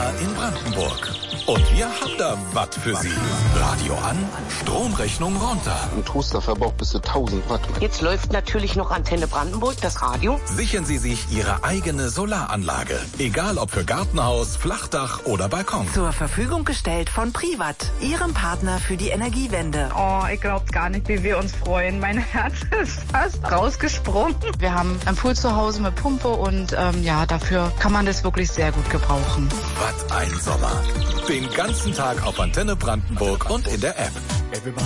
Solar in Brandenburg. Und wir haben da was für Sie. Radio an, Stromrechnung runter. Ein Toaster verbraucht bis zu 1000 Watt. Jetzt läuft natürlich noch Antenne Brandenburg, das Radio. Sichern Sie sich Ihre eigene Solaranlage. Egal ob für Gartenhaus, Flachdach oder Balkon. Zur Verfügung gestellt von Privat, Ihrem Partner für die Energiewende. Oh, ich glaub gar nicht, wie wir uns freuen. Mein Herz ist fast rausgesprungen. Wir haben ein Pool zu Hause mit Pumpe und dafür kann man das wirklich sehr gut gebrauchen. Was ein Sommer. Den ganzen Tag auf Antenne Brandenburg und in der App.